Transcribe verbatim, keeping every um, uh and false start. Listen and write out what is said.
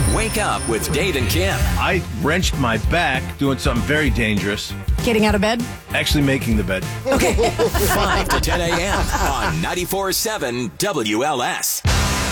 Wake up with Dave and Kim. I wrenched my back doing something very dangerous. Getting out of bed? Actually making the bed. Okay. five to ten a.m. on ninety-four point seven W L S.